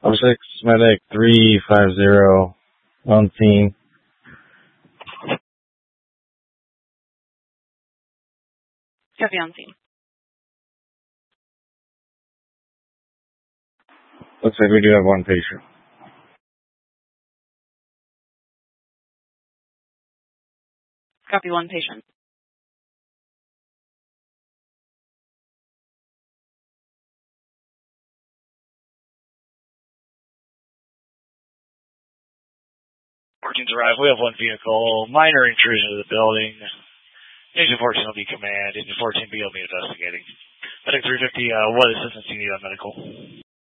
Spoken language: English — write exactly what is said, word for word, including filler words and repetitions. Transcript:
oh six, medic three five zero, on scene. Copy, on scene. Looks like we do have one patient. Copy, one patient. fourteen's arrived. We have one vehicle. Minor intrusion to the building. Agent fourteen will be command. Agent fourteen B will be investigating. Medic three fifty, uh, what assistance do you need on medical?